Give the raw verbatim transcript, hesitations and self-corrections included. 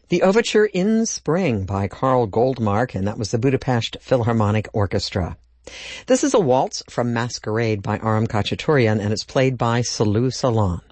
The Overture in Spring by Carl Goldmark, and that was the Budapest Philharmonic Orchestra. This is a waltz from Masquerade by Aram Khachaturian, and it's played by Salou Salon.